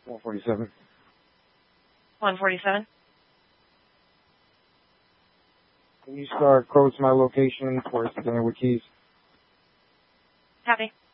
147. 147. Can you start close to my location for Stanley Keys? Copy.